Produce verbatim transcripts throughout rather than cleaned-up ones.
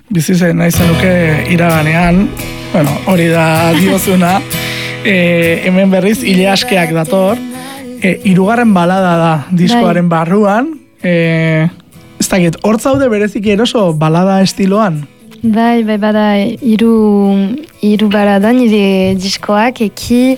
bizi zen nahi zenuke iraganean, bueno, hori da diozuna, e, hemen berriz hile askeak dator, e, hirugarren balada da diskoaren barruan, e, ez dakit, hor zaude bereziki eroso balada estiloan? Bai, bai, bada, iru, iru balada nire diskoak, eki,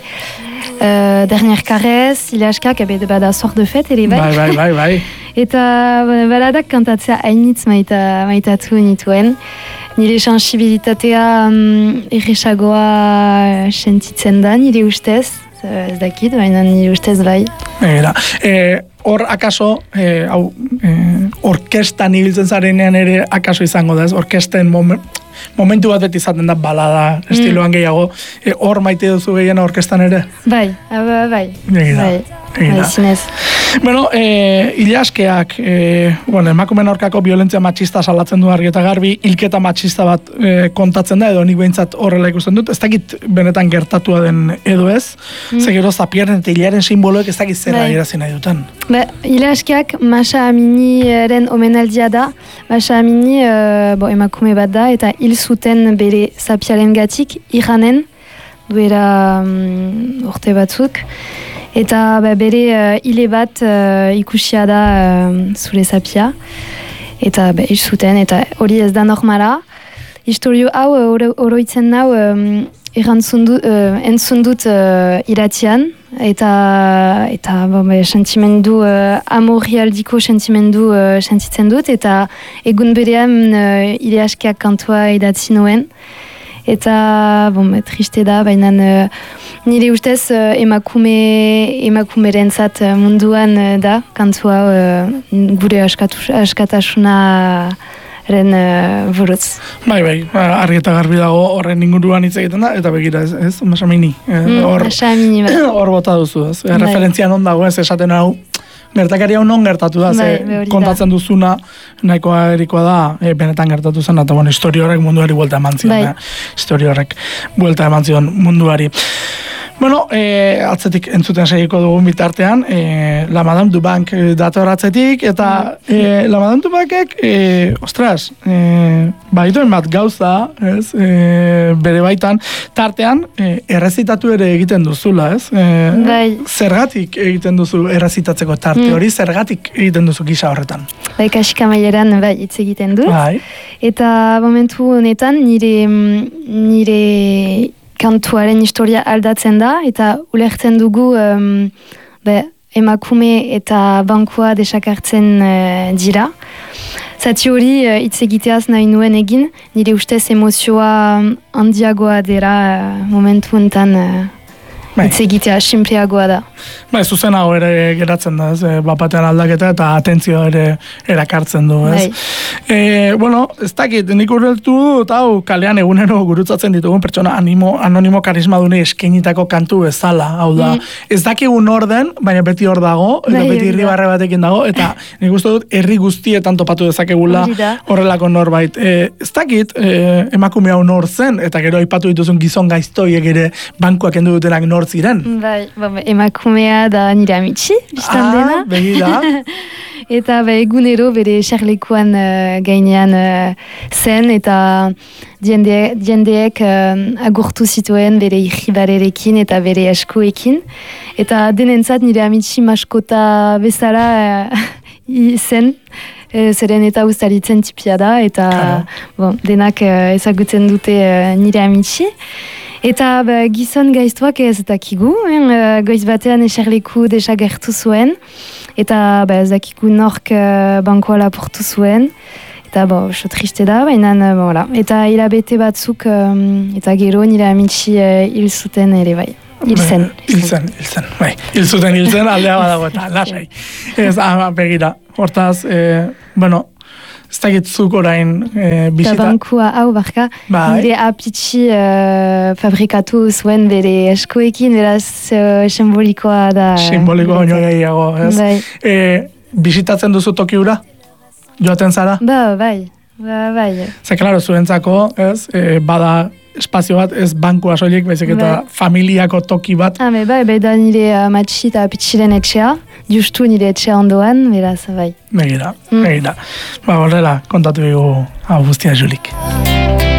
uh, Dernier Carrez, hile askak, ebe bada Soir de Fête, ere bai. Bai, bai, bai, bai. Eta baladak kantatzea hainitz maita, maitatu nituen. Nire sensibilitatea um, erresagoa sentitzen da, nire ustez. Ez dakit, baina nire ustez bai. Era, e, hor akaso, e, hau, e, orkestan ibiltzen zarenean ere akaso izango da, ez? Orkesten momen, momentu bat beti izaten da balada estiloan mm. gehiago. E, hor maite duzu gehiena orkestan ere? Bai, bai, bai. Egira, bai. Egira. Bai, zinez. Bueno, e, hile askeak, e, bueno, emakumeen aurkako violentzia matxista salatzen du argi eta garbi, hilketa matxista bat e, kontatzen da, edo nik behintzat horrela ikusten dut, ez dakit benetan gertatua den edo ez, mm. ze gero Zapiaren eta hilearen simboloek ez dakit zera irazi nahi duten. Ba, hile askeak Masha Aminiren omenaldia da, Masha Amini uh, bo, emakume bat da, eta hil zuten bere Zapiaren gatik, Iranen, duera um, urte batzuk, eta ba, bere uh, hile bat uh, ikusia da uh, zure Zapia, eta ba, hil zuten, eta hori ez da normala. Historio hau, oro, oroitzen nau, um, erantzundu, uh, entzundut uh, iratian, eta, eta bon, be, sentimendu, uh, amorialdiko sentimendu uh, sentitzen dut, eta egun berean uh, hile askeak kantua idatzi nuen. Eta, bon, triste da, baina uh, nire ustez uh, emakume, emakumeren zat uh, munduan uh, da, kantua uh, gure askatasunaren uh, buruz. Bai, bai, argi eta garbi dago horren inguruan hitz egiten da, eta begira ez, ez, Masamini. Hor mm, bota duzu, ez, bai. Referentzian on dago ez, esaten hau, gertakari hau non gertatu da, ze bai, kontatzen duzuna nahikoa erikoa da, e, benetan gertatu zen, eta bueno, historia horrek munduari buelta eman zion, bai. eh? Historia horrek buelta eman zion munduari. Bueno, e, atzetik entzuten segiko dugun bitartean, e, La Madame du Bank dator atzetik, eta e, La Madame du Bankek, e, ostras, e, baituen bat gauza, ez, e, bere baitan, tartean, e, errezitatu ere egiten duzula, ez? E, bai. Zergatik egiten duzu errezitatzeko tarte hori, mm. zergatik egiten duzu gisa horretan? Bai, kasika maileran bai, hitz egiten dut. Bai. Eta momentu honetan nire, nire kantuaren historia aldatzen da, eta ulertzen dugu um, be, emakume eta bankua desakartzen uh, dira. Zati hori hitz uh, egiteaz nahi nuen egin, nire ustez emozioa handiagoa dira uh, momentu honetan uh, hitz egitea simpleagoa da. Bai, zuzenago ere geratzen da, ez, bapatean aldaketa eta atentzioa ere erakartzen du, ez. E, bueno, ez dakit, nik urreltu eta hau kalean egunero gurutzatzen ditugun pertsona animo, anonimo karismadune eskenitako kantu bezala, hau da. Mm. Ez dakigun orden, baina beti hor dago, eta beti irribarre batekin dago, eta nik uste dut herri guztietan topatu dezakegula horrelako norbait. E, ez dakit, e, emakume hau nor zen, eta gero aipatu dituzun gizon gaiztoiek ere bankuak endu dutenak nor ziren. Bai, emakumea da nire amitsi, biztan dena. Ah, begira. Eta ba, egunero bere xarlekuan uh, gainean uh, zen, eta diende, diendeek uh, agurtu zituen bere irribarerekin eta bere eskuekin. Eta denentzat nire amitsi maskota bezala uh, zen, uh, zeren eta ustaritzen tipia da, eta bon, denak uh, ezagutzen dute uh, nire amitsi. Eta ba, gizon gaiztuak ez dakigu, eh? Goiz batean eserleku desagertu zuen, eta ba, ez dakigu nork uh, bankoa lapurtu zuen, eta bo, oso triste da, baina, voilà. Eta hilabete batzuk, um, eta gero nire amitsi uh, hil zuten ere bai. Hil zen. Hil zen, hil zen, bai. Hil zuten, hil zen, aldea badago eta, lasai. Ez, ama, begira, hortaz, eh, bueno, ez dakitzuk orain e, bisita. Eta bankua hau barka, bai. Nire apitxi uh, fabrikatu zuen bere eskoekin, beraz uh, simbolikoa da. Simbolikoa baino gehiago, ez? Bai. E, bisitatzen duzu toki hura? Joaten zara? Ba, bai. Ba, bai. Ze, klaro, zuentzako, ez, e, bada espazio bat, ez bankua soilik, baizik eta familiako toki bat. Ah, bai, bai, da nire uh, matxi eta apitxiren etxea, justu nire etxea ondoan, beraz, bai. Begira, mm. begira. Ba, horrela, kontatu dugu hau guztia Julik.